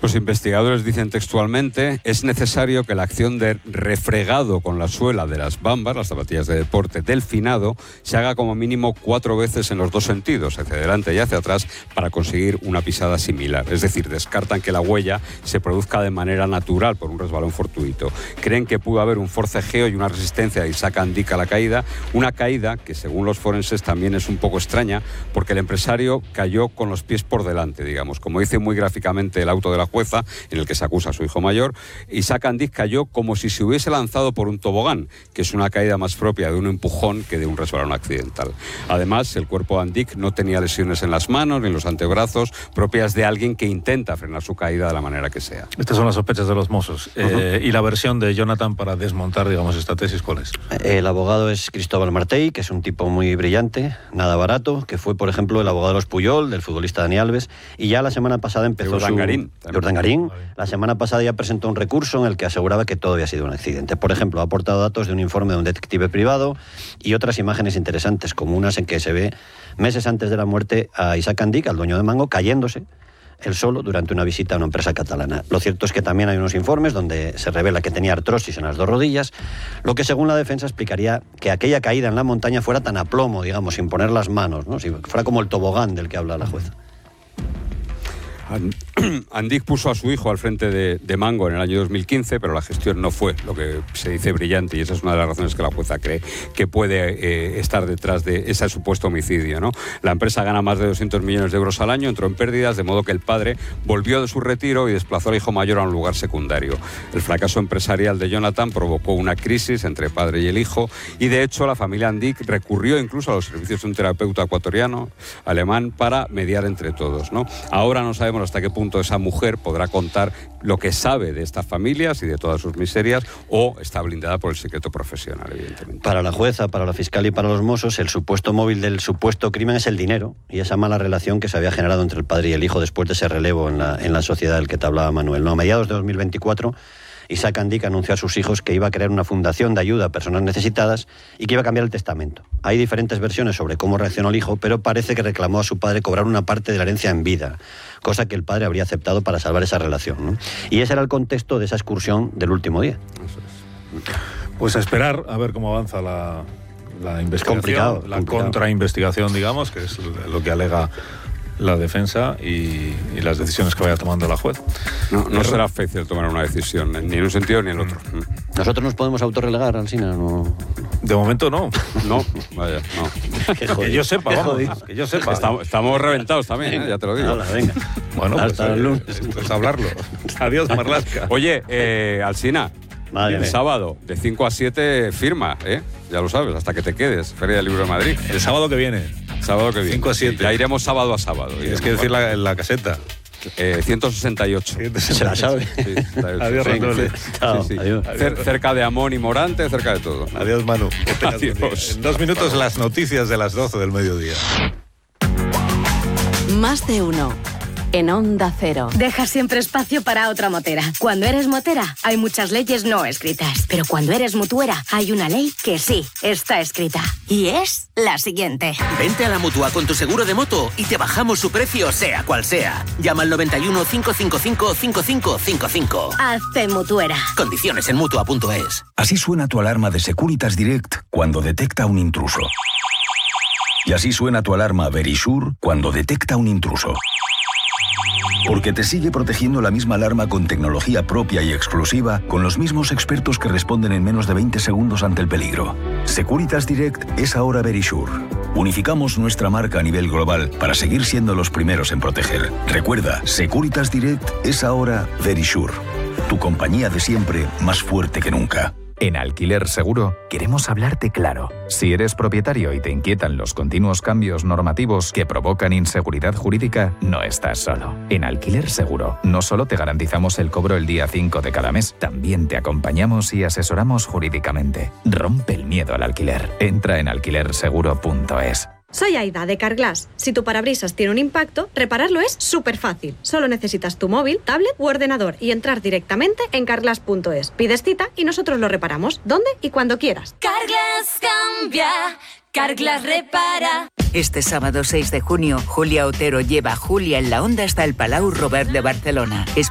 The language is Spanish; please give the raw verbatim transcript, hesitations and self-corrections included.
Los investigadores dicen textualmente: es necesario que la acción de refregado con la suela de las bambas, las zapatillas de deporte, del finado, se haga como mínimo cuatro veces en los dos sentidos, hacia adelante y hacia atrás, para conseguir una pisada similar. Es decir, descartan que la huella se produzca de manera natural por un resbalón fortuito. Creen que pudo haber un forcejeo y una resistencia de Isaac Andic a la caída, una caída que según los forenses también es un poco extraña, porque el empresario cayó con los pies por delante, digamos. Como dice muy gráficamente el auto de la jueza, en el que se acusa a su hijo mayor, Isaac Andic cayó como si se hubiese lanzado por un tobogán, que es una caída más propia de un empujón que de un resbalón accidental. Además, el cuerpo de Andic no tenía lesiones en las manos ni en los antebrazos, propias de alguien que intenta frenar su caída de la manera que sea. Estas son las sospechas de los Mossos. Uh-huh. Eh, ¿Y la versión de Jonathan para desmontar, digamos, esta tesis cuál es? El abogado es Cristóbal Martell, que es un tipo muy brillante, nada barato, que fue, por ejemplo, el abogado de los Puyol, del futbolista Dani Alves, y ya la semana pasada empezó de Urdangarín, su... De Urdangarín. La semana pasada ya presentó un recurso en el que aseguraba que todo había sido un accidente. Por ejemplo, ha aportado datos de un informe de un detective privado y otras imágenes interesantes, como unas en que se ve meses antes de la muerte a Isaac Andic, al dueño de Mango, cayéndose él solo durante una visita a una empresa catalana. Lo cierto es que también hay unos informes donde se revela que tenía artrosis en las dos rodillas, lo que según la defensa explicaría que aquella caída en la montaña fuera tan a plomo, digamos, sin poner las manos, ¿no? Si fuera como el tobogán del que habla la jueza. Andic puso a su hijo al frente de, de Mango en el año dos mil quince, pero la gestión no fue lo que se dice brillante, y esa es una de las razones que la jueza cree que puede eh, estar detrás de ese supuesto homicidio, ¿no? La empresa gana más de doscientos millones de euros al año, entró en pérdidas, de modo que el padre volvió de su retiro y desplazó al hijo mayor a un lugar secundario. El fracaso empresarial de Jonathan provocó una crisis entre el padre y el hijo, y de hecho la familia Andic recurrió incluso a los servicios de un terapeuta ecuatoriano, alemán, para mediar entre todos, ¿no? Ahora no sabemos hasta qué punto esa mujer podrá contar lo que sabe de estas familias y de todas sus miserias, o está blindada por el secreto profesional, evidentemente. Para la jueza, para la fiscal y para los Mossos, el supuesto móvil del supuesto crimen es el dinero y esa mala relación que se había generado entre el padre y el hijo después de ese relevo en la, en la sociedad del que te hablaba Manuel. No, a mediados de dos mil veinticuatro, Isaac Andic anunció a sus hijos que iba a crear una fundación de ayuda a personas necesitadas y que iba a cambiar el testamento. Hay diferentes versiones sobre cómo reaccionó el hijo, pero parece que reclamó a su padre cobrar una parte de la herencia en vida, cosa que el padre habría aceptado para salvar esa relación, ¿no? Y ese era el contexto de esa excursión del último día. Eso es. Pues a esperar a ver cómo avanza la, la investigación, complicado, la complicado. contrainvestigación, digamos, que es lo que alega la defensa y, y las decisiones que vaya tomando la juez. No, no será fácil tomar una decisión, ni en un sentido ni en el otro. ¿Nosotros nos podemos autorrelegar, Alsina? No. De momento no. No, vaya, no. Que, que yo sepa, vamos, que yo sepa. Estamos, estamos reventados también, ¿eh? Ya te lo digo. Hola, venga. Bueno, pues, hasta el lunes. Pues hablarlo. Adiós, Marlaska. Oye, eh, Alsina, Madre el mía. sábado de cinco a siete firma, ¿eh? Ya lo sabes, hasta que te quedes. Feria del Libro de Madrid. El sábado que viene. Sábado que viene. cinco a siete. Ya iremos sábado a sábado. Tienes que decir la, la caseta. Eh, ciento sesenta y ocho. Se la sabe. Sí, Adiós, Ratonle. Chao, Sí, sí. adiós. Cer- cerca de Amón y Morante, cerca de todo. Adiós, Manu. Que tengas buen día. Adiós. En dos minutos las noticias de las doce del mediodía. Más de uno. En Onda Cero. Deja siempre espacio para otra motera. Cuando eres motera, hay muchas leyes no escritas. Pero cuando eres mutuera, hay una ley que sí está escrita. Y es la siguiente. Vente a la Mutua con tu seguro de moto y te bajamos su precio, sea cual sea. Llama al noventa y uno, cinco cinco cinco, cinco cinco cinco cinco. Hazte mutuera. Condiciones en mutua punto es. Así suena tu alarma de Securitas Direct cuando detecta un intruso. Y así suena tu alarma Verisure cuando detecta un intruso. Porque te sigue protegiendo la misma alarma con tecnología propia y exclusiva, con los mismos expertos que responden en menos de veinte segundos ante el peligro. Securitas Direct es ahora Verisure. Unificamos nuestra marca a nivel global para seguir siendo los primeros en proteger. Recuerda, Securitas Direct es ahora Verisure. Tu compañía de siempre, más fuerte que nunca. En Alquiler Seguro queremos hablarte claro. Si eres propietario y te inquietan los continuos cambios normativos que provocan inseguridad jurídica, no estás solo. En Alquiler Seguro no solo te garantizamos el cobro el día cinco de cada mes, también te acompañamos y asesoramos jurídicamente. Rompe el miedo al alquiler. Entra en alquiler seguro punto es. Soy Aida, de Carglass. Si tu parabrisas tiene un impacto, repararlo es súper fácil. Solo necesitas tu móvil, tablet u ordenador y entrar directamente en carglass punto es. Pides cita y nosotros lo reparamos, donde y cuando quieras. Carglass cambia, Carglass repara. Este sábado seis de junio, Julia Otero lleva a Julia en la Onda hasta el Palau Robert de Barcelona.